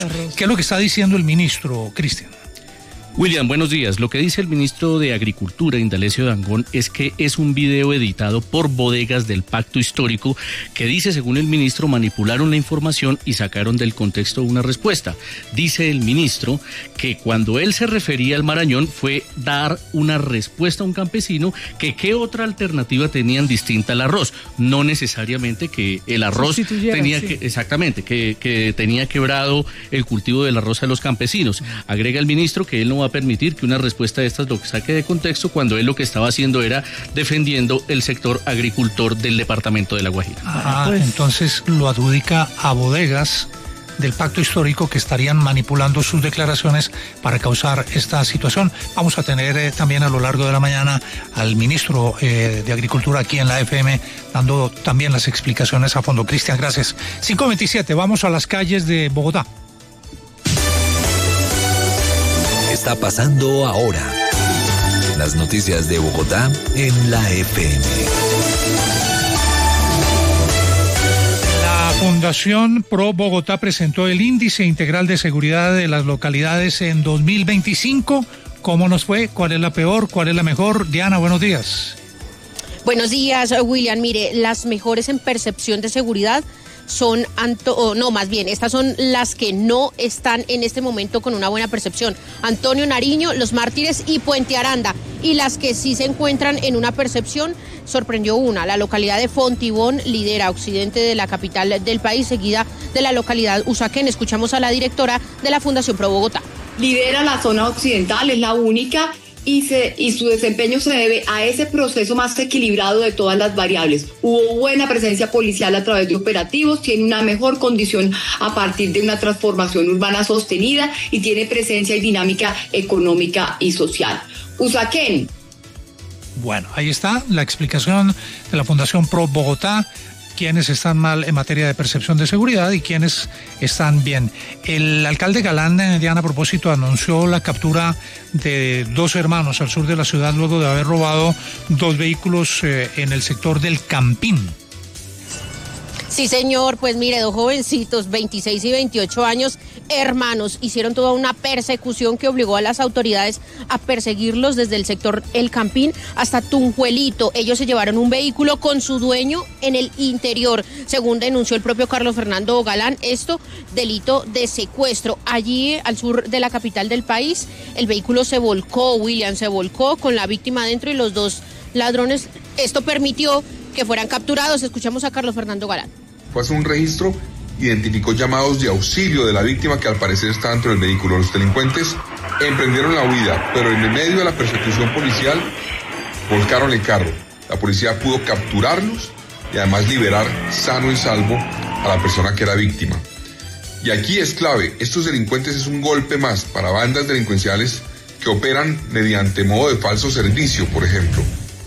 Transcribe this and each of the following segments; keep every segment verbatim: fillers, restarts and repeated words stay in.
¿Qué es lo que está diciendo el ministro, Cristian? William, buenos días. Lo que dice el ministro de Agricultura, Indalecio Dangond, es que es un video editado por bodegas del Pacto Histórico que dice, según el ministro, manipularon la información y sacaron del contexto una respuesta. Dice el ministro que cuando él se refería al Marañón fue dar una respuesta a un campesino que qué otra alternativa tenían distinta al arroz. No necesariamente que el arroz tenía sí. que, exactamente, que, que tenía quebrado el cultivo del arroz a los campesinos. Agrega el ministro que él no va a permitir que una respuesta de estas lo saque de contexto cuando él lo que estaba haciendo era defendiendo el sector agricultor del departamento de La Guajira. Ah, pues, entonces lo adjudica a bodegas del Pacto Histórico que estarían manipulando sus declaraciones para causar esta situación. Vamos a tener eh, también a lo largo de la mañana al ministro eh, de Agricultura aquí en la F M dando también las explicaciones a fondo. Cristian, gracias. cinco veintisiete, vamos a las calles de Bogotá. Está pasando ahora. Las noticias de Bogotá en la F M. La Fundación Pro Bogotá presentó el Índice Integral de Seguridad de las Localidades en dos mil veinticinco. ¿Cómo nos fue? ¿Cuál es la peor? ¿Cuál es la mejor? Diana, buenos días. Buenos días, William. Mire, las mejores en percepción de seguridad son, Anto, oh, no, más bien, estas son las que no están en este momento con una buena percepción. Antonio Nariño, Los Mártires y Puente Aranda. Y las que sí se encuentran en una percepción, sorprendió una. La localidad de Fontibón lidera occidente de la capital del país, seguida de la localidad Usaquén. Escuchamos a la directora de la Fundación Pro Bogotá. Lidera la zona occidental, es la única. Y, se, y su desempeño se debe a ese proceso más equilibrado de todas las variables. Hubo buena presencia policial a través de operativos, tiene una mejor condición a partir de una transformación urbana sostenida y tiene presencia y dinámica económica y social. Usaquén. Bueno, ahí está la explicación de la Fundación Pro Bogotá. Quiénes están mal en materia de percepción de seguridad y quiénes están bien. El alcalde Galán, Diana, a propósito, anunció la captura de dos hermanos al sur de la ciudad luego de haber robado dos vehículos eh, en el sector del Campín. Sí, señor, pues mire, dos jovencitos, veintiséis y veintiocho años, hermanos, hicieron toda una persecución que obligó a las autoridades a perseguirlos desde el sector El Campín hasta Tunjuelito. Ellos se llevaron un vehículo con su dueño en el interior, según denunció el propio Carlos Fernando Galán, esto, delito de secuestro. Allí, al sur de la capital del país, el vehículo se volcó, William, se volcó con la víctima dentro y los dos ladrones. Esto permitió que fueran capturados. Escuchamos a Carlos Fernando Galán. Fue a hacer un registro, identificó llamados de auxilio de la víctima que al parecer está dentro del vehículo. Los delincuentes emprendieron la huida, pero en el medio de la persecución policial volcaron el carro. La policía pudo capturarlos y además liberar sano y salvo a la persona que era víctima. Y aquí es clave, estos delincuentes es un golpe más para bandas delincuenciales que operan mediante modo de falso servicio, por ejemplo.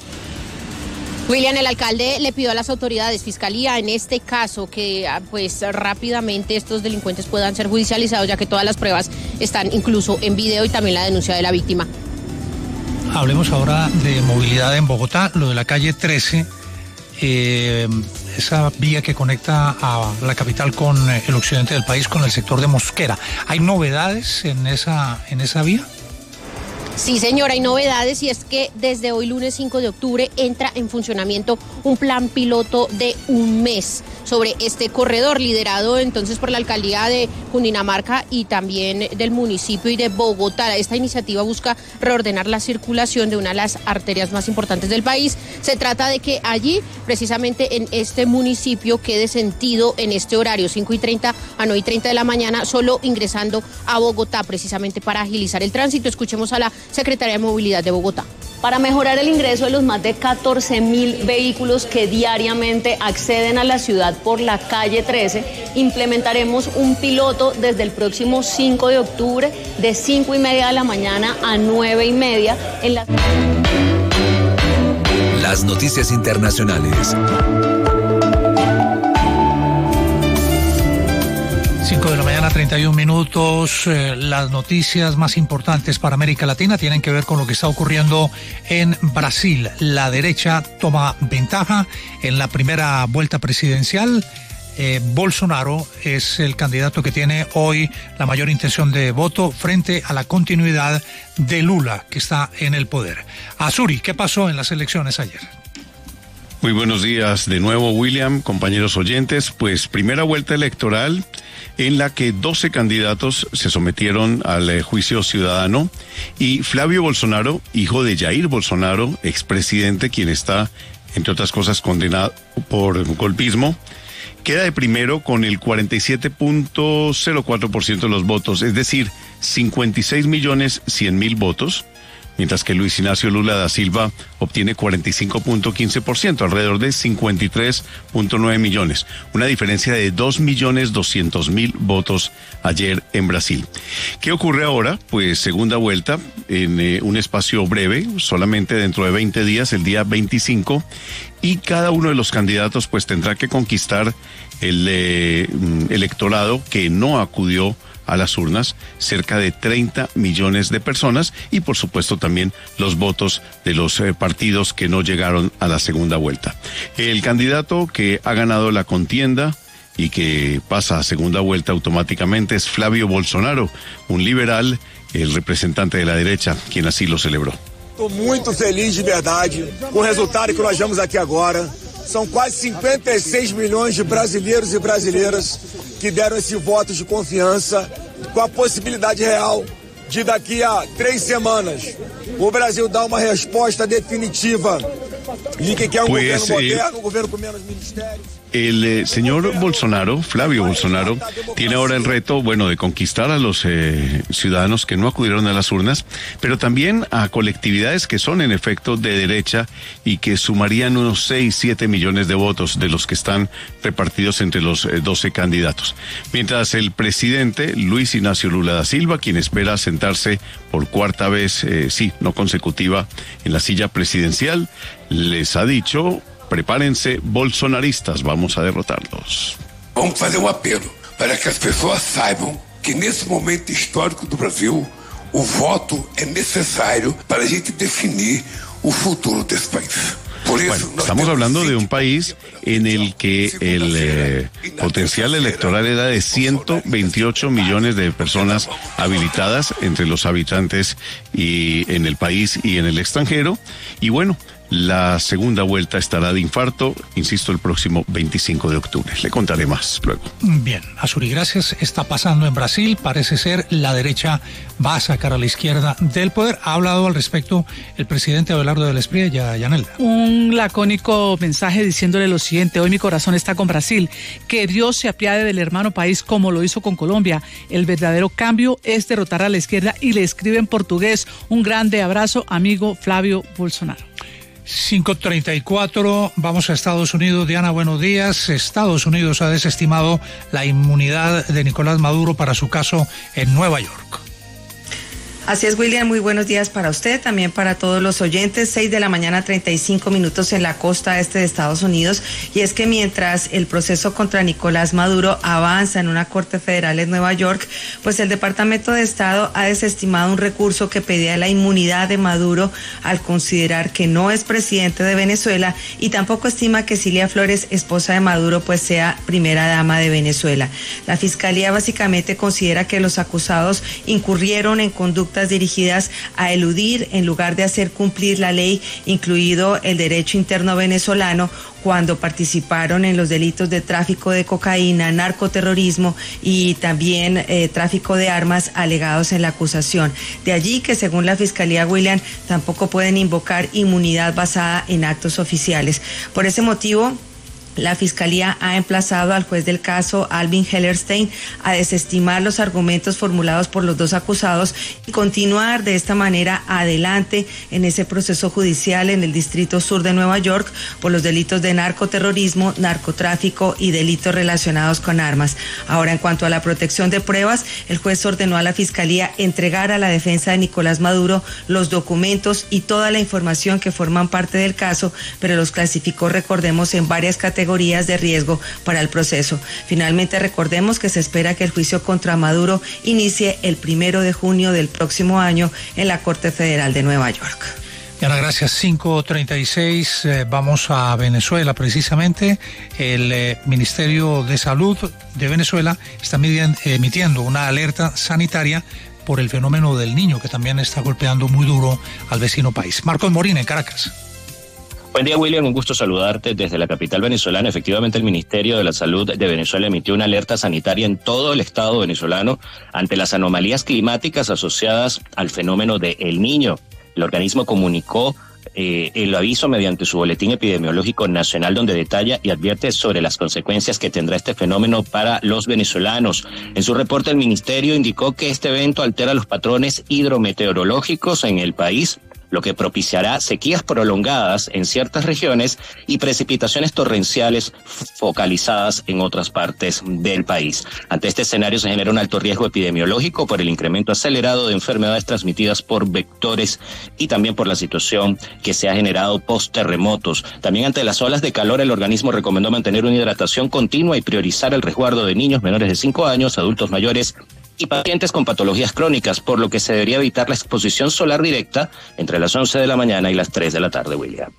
William, el alcalde le pidió a las autoridades, fiscalía en este caso, que pues rápidamente estos delincuentes puedan ser judicializados, ya que todas las pruebas están incluso en video y también la denuncia de la víctima. Hablemos ahora de movilidad en Bogotá, lo de la calle trece, eh, esa vía que conecta a la capital con el occidente del país, con el sector de Mosquera. ¿Hay novedades en esa, en esa vía? Sí, señora, hay novedades y es que desde hoy, lunes cinco de octubre, entra en funcionamiento un plan piloto de un mes sobre este corredor, liderado entonces por la alcaldía de Cundinamarca y también del municipio y de Bogotá. Esta iniciativa busca reordenar la circulación de una de las arterias más importantes del país. Se trata de que allí, precisamente en este municipio, quede sentido en este horario, cinco y treinta a nueve y treinta de la mañana, solo ingresando a Bogotá, precisamente para agilizar el tránsito. Escuchemos a la Secretaría de Movilidad de Bogotá. Para mejorar el ingreso de los más de catorce mil vehículos que diariamente acceden a la ciudad por la calle trece, implementaremos un piloto desde el próximo cinco de octubre de cinco y media de la mañana a nueve y media en la... Las noticias internacionales. cinco de la mañana, treinta y un minutos. Eh, las noticias más importantes para América Latina tienen que ver con lo que está ocurriendo en Brasil. La derecha toma ventaja en la primera vuelta presidencial. eh, Bolsonaro es el candidato que tiene hoy la mayor intención de voto frente a la continuidad de Lula, que está en el poder. Azuri, ¿qué pasó en las elecciones ayer? Muy buenos días de nuevo, William, compañeros oyentes. Pues primera vuelta electoral en la que doce candidatos se sometieron al eh, juicio ciudadano y Flavio Bolsonaro, hijo de Jair Bolsonaro, expresidente, quien está, entre otras cosas, condenado por golpismo, queda de primero con el cuarenta y siete punto cero cuatro por ciento de los votos, es decir, cincuenta y seis millones cien mil votos, mientras que Luis Ignacio Lula da Silva obtiene cuarenta y cinco punto quince por ciento, alrededor de cincuenta y tres punto nueve millones, una diferencia de dos millones doscientos mil votos ayer en Brasil. ¿Qué ocurre ahora? Pues segunda vuelta en eh, un espacio breve, solamente dentro de veinte días, el día veinticinco, y cada uno de los candidatos pues tendrá que conquistar el eh, electorado que no acudió a las urnas, cerca de treinta millones de personas, y por supuesto también los votos de los eh, partidos que no llegaron a la segunda vuelta. El candidato que ha ganado la contienda y que pasa a segunda vuelta automáticamente es Flavio Bolsonaro, un liberal, el representante de la derecha, quien así lo celebró. Estou muito feliz de verdade com o resultado que nós vemos aqui agora. São quase cinquenta e seis milhões de brasileiros e brasileiras que deram esse voto de confiança, com a possibilidade real de daqui a três semanas o Brasil dar uma resposta definitiva de que quer um pues, governo eh... moderno, um governo com menos ministérios. El eh, señor Bolsonaro, Flavio Bolsonaro, tiene ahora el reto, bueno, de conquistar a los eh, ciudadanos que no acudieron a las urnas, pero también a colectividades que son en efecto de derecha y que sumarían unos seis, siete millones de votos de los que están repartidos entre los eh, doce candidatos. Mientras el presidente Luis Ignacio Lula da Silva, quien espera sentarse por cuarta vez, eh, sí, no consecutiva, en la silla presidencial, les ha dicho: prepárense, bolsonaristas, vamos a derrotarlos. Vamos fazer um apelo para que as pessoas saibam que nesse momento histórico do Brasil, o voto é necessário para a gente definir o futuro desse país. Bueno, estamos hablando de un país en el que el eh, potencial electoral era de ciento veintiocho millones de personas habilitadas entre los habitantes y en el país y en el extranjero. Y bueno, la segunda vuelta estará de infarto, insisto, el próximo veinticinco de octubre. Le contaré más luego. Bien, Azuri, gracias. Está pasando en Brasil. Parece ser la derecha va a sacar a la izquierda del poder. Ha hablado al respecto el presidente Abelardo del Espriella, Yanelda. Un lacónico mensaje diciéndole lo siguiente: hoy mi corazón está con Brasil. Que Dios se apiade del hermano país como lo hizo con Colombia. El verdadero cambio es derrotar a la izquierda, y le escribe en portugués: un grande abrazo, amigo Flavio Bolsonaro. cinco treinta y cuatro, vamos a Estados Unidos. Diana, buenos días. Estados Unidos ha desestimado la inmunidad de Nicolás Maduro para su caso en Nueva York. Así es, William, muy buenos días para usted, también para todos los oyentes. Seis de la mañana, treinta y cinco minutos en la costa este de Estados Unidos. Y es que mientras el proceso contra Nicolás Maduro avanza en una corte federal en Nueva York, pues el Departamento de Estado ha desestimado un recurso que pedía la inmunidad de Maduro al considerar que no es presidente de Venezuela, y tampoco estima que Cilia Flores, esposa de Maduro, pues sea primera dama de Venezuela. La Fiscalía básicamente considera que los acusados incurrieron en conductas dirigidas a eludir en lugar de hacer cumplir la ley, incluido el derecho interno venezolano, cuando participaron en los delitos de tráfico de cocaína, narcoterrorismo y también eh, tráfico de armas alegados en la acusación. De allí que, según la Fiscalía, William, tampoco pueden invocar inmunidad basada en actos oficiales. Por ese motivo, la Fiscalía ha emplazado al juez del caso, Alvin Hellerstein, a desestimar los argumentos formulados por los dos acusados y continuar de esta manera adelante en ese proceso judicial en el Distrito Sur de Nueva York por los delitos de narcoterrorismo, narcotráfico y delitos relacionados con armas. Ahora, en cuanto a la protección de pruebas, el juez ordenó a la Fiscalía entregar a la defensa de Nicolás Maduro los documentos y toda la información que forman parte del caso, pero los clasificó, recordemos, en varias categorías categorías de riesgo para el proceso. Finalmente, recordemos que se espera que el juicio contra Maduro inicie el primero de junio del próximo año en la Corte Federal de Nueva York. Diana, gracias. cinco treinta y seis, eh, vamos a Venezuela precisamente. El eh, Ministerio de Salud de Venezuela está midien, eh, emitiendo una alerta sanitaria por el fenómeno del Niño, que también está golpeando muy duro al vecino país. Marcos Morín, en Caracas. Buen día, William, un gusto saludarte desde la capital venezolana. Efectivamente, el Ministerio de la Salud de Venezuela emitió una alerta sanitaria en todo el estado venezolano ante las anomalías climáticas asociadas al fenómeno de El Niño. El organismo comunicó eh, el aviso mediante su boletín epidemiológico nacional, donde detalla y advierte sobre las consecuencias que tendrá este fenómeno para los venezolanos. En su reporte, el ministerio indicó que este evento altera los patrones hidrometeorológicos en el país, lo que propiciará sequías prolongadas en ciertas regiones y precipitaciones torrenciales focalizadas en otras partes del país. Ante este escenario se genera un alto riesgo epidemiológico por el incremento acelerado de enfermedades transmitidas por vectores y también por la situación que se ha generado post terremotos. También ante las olas de calor, el organismo recomendó mantener una hidratación continua y priorizar el resguardo de niños menores de cinco años, adultos mayores y pacientes con patologías crónicas, por lo que se debería evitar la exposición solar directa entre las once de la mañana y las tres de la tarde, William.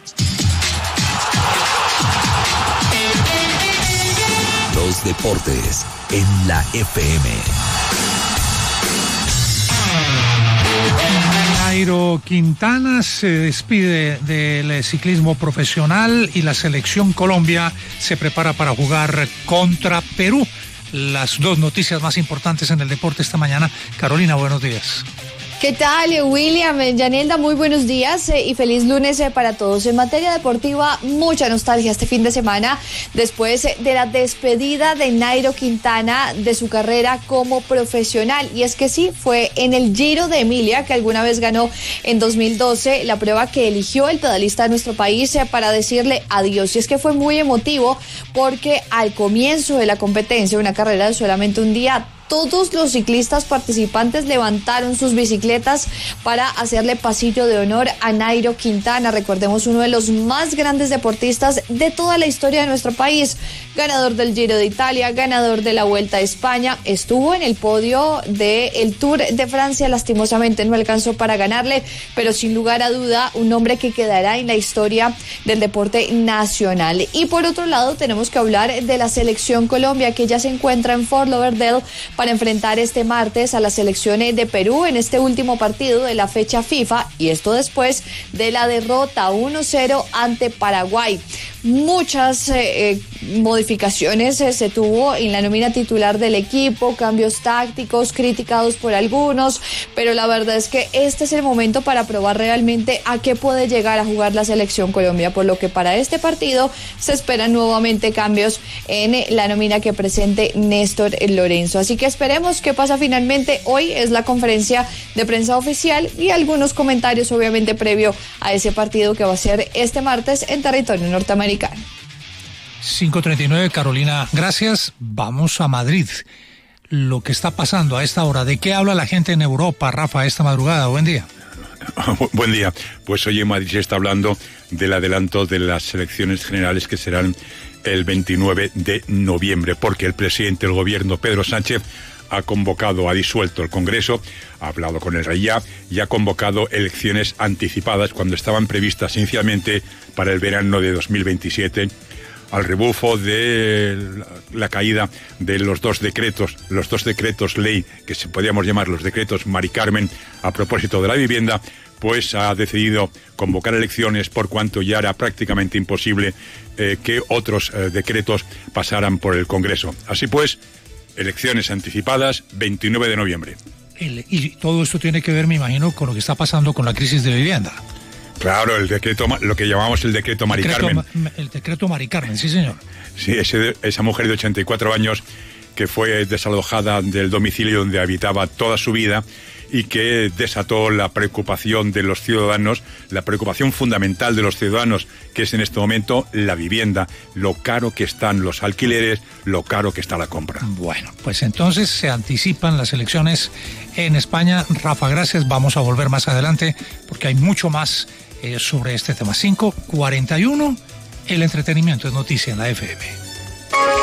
Los deportes en la F M. Nairo Quintana se despide del ciclismo profesional y la selección Colombia se prepara para jugar contra Perú. Las dos noticias más importantes en el deporte esta mañana. Carolina, buenos días. ¿Qué tal, William? Yanelda, muy buenos días eh, y feliz lunes eh, para todos. En materia deportiva, mucha nostalgia este fin de semana después eh, de la despedida de Nairo Quintana de su carrera como profesional. Y es que sí, fue en el Giro de Emilia, que alguna vez ganó en dos mil doce, la prueba que eligió el pedalista de nuestro país eh, para decirle adiós. Y es que fue muy emotivo porque al comienzo de la competencia, una carrera de solamente un día, todos los ciclistas participantes levantaron sus bicicletas para hacerle pasillo de honor a Nairo Quintana. Recordemos, uno de los más grandes deportistas de toda la historia de nuestro país. Ganador del Giro de Italia, ganador de la Vuelta a España. Estuvo en el podio del Tour de Francia. Lastimosamente no alcanzó para ganarle, pero sin lugar a duda un hombre que quedará en la historia del deporte nacional. Y por otro lado tenemos que hablar de la selección Colombia, que ya se encuentra en Fort Lauderdale para enfrentar este martes a las selecciones de Perú en este último partido de la fecha FIFA, y esto después de la derrota uno cero ante Paraguay. Muchas eh, modificaciones eh, se tuvo en la nómina titular del equipo, cambios tácticos criticados por algunos, pero la verdad es que este es el momento para probar realmente a qué puede llegar a jugar la selección Colombia, por lo que para este partido se esperan nuevamente cambios en eh, la nómina que presente Néstor Lorenzo. Así que esperemos qué pasa finalmente. Hoy es la conferencia de prensa oficial y algunos comentarios obviamente previo a ese partido que va a ser este martes en territorio norteamericano. cinco treinta y nueve, Carolina, gracias. Vamos a Madrid. Lo que está pasando a esta hora, ¿de qué habla la gente en Europa, Rafa, esta madrugada? Buen día. Buen día. Pues hoy en Madrid se está hablando del adelanto de las elecciones generales que serán el veintinueve de noviembre, porque el presidente del gobierno, Pedro Sánchez, ha convocado, ha disuelto el Congreso, ha hablado con el rey ya y ha convocado elecciones anticipadas cuando estaban previstas inicialmente para el verano de dos mil veintisiete, al rebufo de la caída de los dos decretos, los dos decretos ley, que se podríamos llamar los decretos Mari Carmen, a propósito de la vivienda. Pues ha decidido convocar elecciones por cuanto ya era prácticamente imposible eh, que otros eh, decretos pasaran por el Congreso. Así pues, elecciones anticipadas, veintinueve de noviembre. El, y todo esto tiene que ver, me imagino, con lo que está pasando con la crisis de vivienda. Claro, el decreto, lo que llamamos el decreto Mari Carmen. El decreto Mari Carmen, sí, señor. Sí, ese, esa mujer de ochenta y cuatro años que fue desalojada del domicilio donde habitaba toda su vida y que desató la preocupación de los ciudadanos, la preocupación fundamental de los ciudadanos, que es en este momento la vivienda, lo caro que están los alquileres, lo caro que está la compra. Bueno, pues entonces se anticipan las elecciones en España. Rafa, gracias. Vamos a volver más adelante porque hay mucho más eh, sobre este tema. cinco cuarenta y uno, el entretenimiento es noticia en la F M.